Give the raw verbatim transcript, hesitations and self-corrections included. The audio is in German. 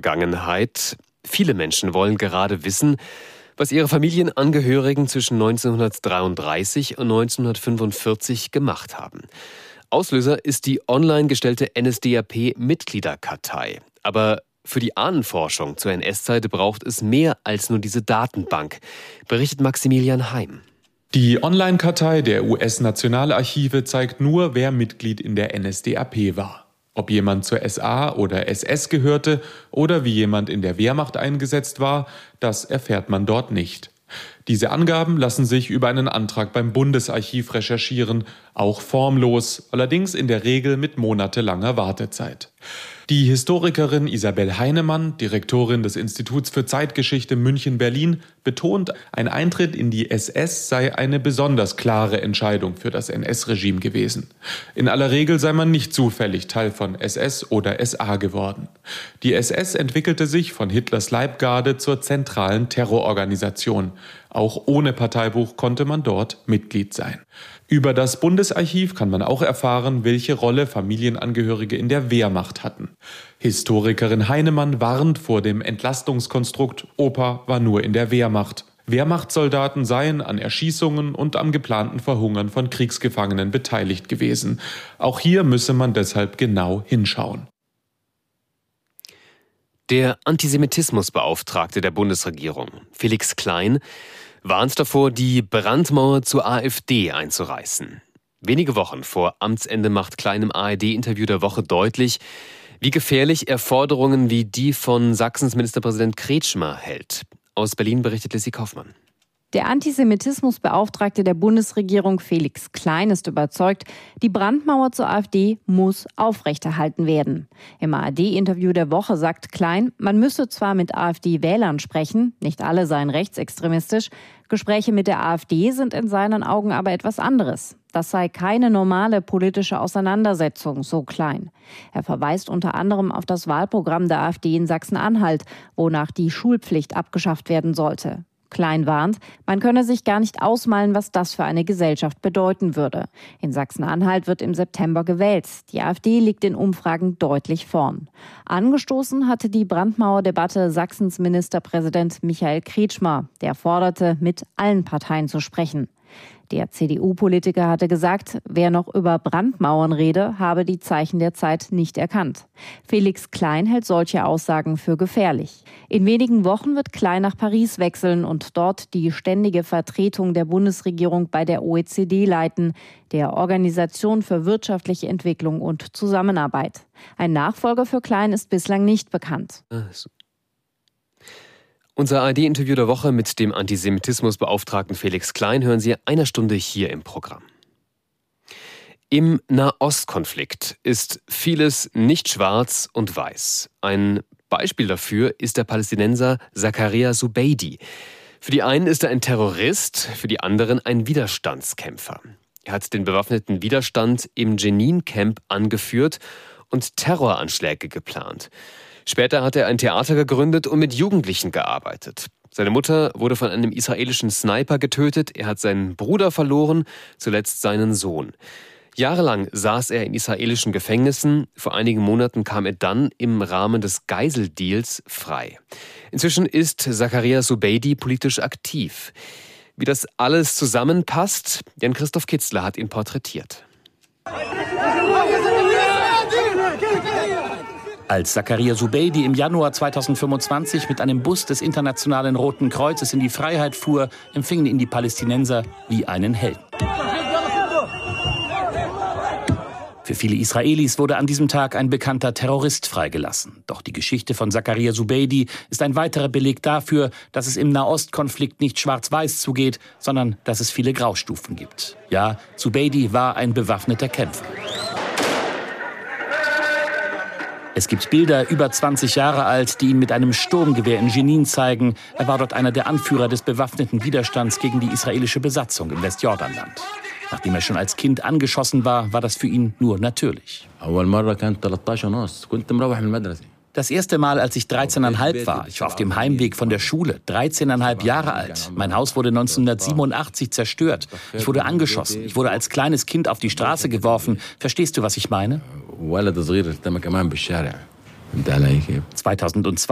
Vergangenheit. Viele Menschen wollen gerade wissen, was ihre Familienangehörigen zwischen neunzehnhundertdreiunddreißig und neunzehnhundertfünfundvierzig gemacht haben. Auslöser ist die online gestellte N S D A P-Mitgliederkartei. Aber für die Ahnenforschung zur N S-Zeit braucht es mehr als nur diese Datenbank, berichtet Maximilian Heim. Die Online-Kartei der U S-Nationalarchive zeigt nur, wer Mitglied in der N S D A P war. Ob jemand zur S A oder S S gehörte oder wie jemand in der Wehrmacht eingesetzt war, das erfährt man dort nicht. Diese Angaben lassen sich über einen Antrag beim Bundesarchiv recherchieren, auch formlos, allerdings in der Regel mit monatelanger Wartezeit. Die Historikerin Isabel Heinemann, Direktorin des Instituts für Zeitgeschichte München-Berlin, betont, ein Eintritt in die S S sei eine besonders klare Entscheidung für das N S-Regime gewesen. In aller Regel sei man nicht zufällig Teil von S S oder S A geworden. Die S S entwickelte sich von Hitlers Leibgarde zur zentralen Terrororganisation. Auch ohne Parteibuch konnte man dort Mitglied sein. Über das Bundesarchiv kann man auch erfahren, welche Rolle Familienangehörige in der Wehrmacht hatten. Historikerin Heinemann warnt vor dem Entlastungskonstrukt, Opa war nur in der Wehrmacht. Wehrmachtssoldaten seien an Erschießungen und am geplanten Verhungern von Kriegsgefangenen beteiligt gewesen. Auch hier müsse man deshalb genau hinschauen. Der Antisemitismusbeauftragte der Bundesregierung, Felix Klein, warnt davor, die Brandmauer zur AfD einzureißen. Wenige Wochen vor Amtsende macht Klein im A R D-Interview der Woche deutlich, wie gefährlich er Forderungen wie die von Sachsens Ministerpräsident Kretschmer hält. Aus Berlin berichtet Lissy Kaufmann. Der Antisemitismusbeauftragte der Bundesregierung Felix Klein ist überzeugt, die Brandmauer zur AfD muss aufrechterhalten werden. Im A R D-Interview der Woche sagt Klein, man müsse zwar mit AfD-Wählern sprechen, nicht alle seien rechtsextremistisch, Gespräche mit der AfD sind in seinen Augen aber etwas anderes. Das sei keine normale politische Auseinandersetzung, so Klein. Er verweist unter anderem auf das Wahlprogramm der AfD in Sachsen-Anhalt, wonach die Schulpflicht abgeschafft werden sollte. Klein warnt, man könne sich gar nicht ausmalen, was das für eine Gesellschaft bedeuten würde. In Sachsen-Anhalt wird im September gewählt. Die AfD liegt in Umfragen deutlich vorn. Angestoßen hatte die Brandmauerdebatte Sachsens Ministerpräsident Michael Kretschmer. Der forderte, mit allen Parteien zu sprechen. Der C D U-Politiker hatte gesagt, wer noch über Brandmauern rede, habe die Zeichen der Zeit nicht erkannt. Felix Klein hält solche Aussagen für gefährlich. In wenigen Wochen wird Klein nach Paris wechseln und dort die ständige Vertretung der Bundesregierung bei der O E C D leiten, der Organisation für wirtschaftliche Entwicklung und Zusammenarbeit. Ein Nachfolger für Klein ist bislang nicht bekannt. Also. Unser A R D-Interview der Woche mit dem Antisemitismusbeauftragten Felix Klein hören Sie in einer Stunde hier im Programm. Im Nahostkonflikt ist vieles nicht schwarz und weiß. Ein Beispiel dafür ist der Palästinenser Zakaria Zubeidi. Für die einen ist er ein Terrorist, für die anderen ein Widerstandskämpfer. Er hat den bewaffneten Widerstand im Jenin-Camp angeführt und Terroranschläge geplant. Später hat er ein Theater gegründet und mit Jugendlichen gearbeitet. Seine Mutter wurde von einem israelischen Sniper getötet. Er hat seinen Bruder verloren, zuletzt seinen Sohn. Jahrelang saß er in israelischen Gefängnissen. Vor einigen Monaten kam er dann im Rahmen des Geiseldeals frei. Inzwischen ist Zakaria Zubeidi politisch aktiv. Wie das alles zusammenpasst, Jan-Christoph Kitzler hat ihn porträtiert. Als Zakaria Zubeidi im Januar zweitausendfünfundzwanzig mit einem Bus des Internationalen Roten Kreuzes in die Freiheit fuhr, empfingen ihn die Palästinenser wie einen Helden. Für viele Israelis wurde an diesem Tag ein bekannter Terrorist freigelassen. Doch die Geschichte von Zakaria Zubeidi ist ein weiterer Beleg dafür, dass es im Nahostkonflikt nicht schwarz-weiß zugeht, sondern dass es viele Graustufen gibt. Ja, Zubeidi war ein bewaffneter Kämpfer. Es gibt Bilder, über zwanzig Jahre alt, die ihn mit einem Sturmgewehr in Jenin zeigen. Er war dort einer der Anführer des bewaffneten Widerstands gegen die israelische Besatzung im Westjordanland. Nachdem er schon als Kind angeschossen war, war das für ihn nur natürlich. Das erste Mal, als ich dreizehneinhalb war, ich war auf dem Heimweg von der Schule, dreizehneinhalb Jahre alt. Mein Haus wurde neunzehnhundertsiebenundachtzig zerstört. Ich wurde angeschossen. Ich wurde als kleines Kind auf die Straße geworfen. Verstehst du, was ich meine? zweitausendzwei